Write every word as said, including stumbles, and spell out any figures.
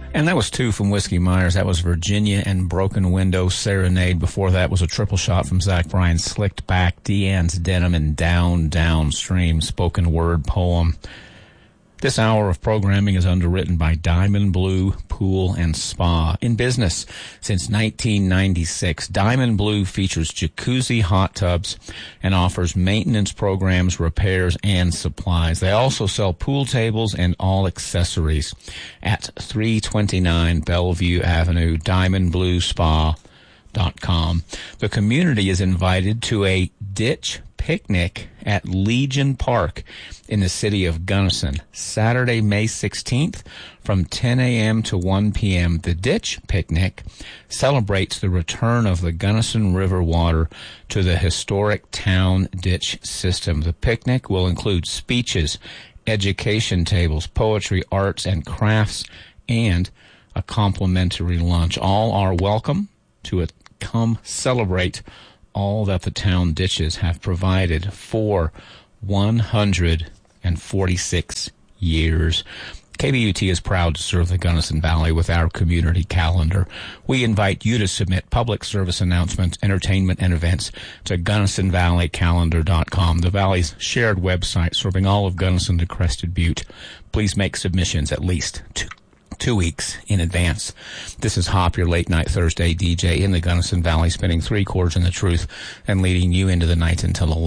And that was two from Whiskey Myers. That was Virginia and Broken Window Serenade. Before that was a triple shot from Zach Bryan, Slicked Back, Deanne's Denim, and Down Downstream, spoken word poem. This hour of programming is underwritten by Diamond Blue Pool and Spa. In business since nineteen ninety-six, Diamond Blue features jacuzzi hot tubs and offers maintenance programs, repairs, and supplies. They also sell pool tables and all accessories at three twenty-nine Bellevue Avenue, diamond blue spa dot com. The community is invited to a ditch picnic at Legion Park in the city of Gunnison, Saturday, May sixteenth from ten a.m. to one p.m. The Ditch Picnic celebrates the return of the Gunnison River water to the historic town ditch system. The picnic will include speeches, education tables, poetry, arts and crafts, and a complimentary lunch. All are welcome to a come celebrate all that the town ditches have provided for one hundred forty-six years. K B U T is proud to serve the Gunnison Valley with our community calendar. We invite you to submit public service announcements, entertainment, and events to gunnison valley calendar dot com, the Valley's shared website serving all of Gunnison to Crested Butte. Please make submissions at least two two weeks in advance. This is Hop, your late night Thursday D J in the Gunnison Valley, spinning three chords in the truth and leading you into the night until eleven.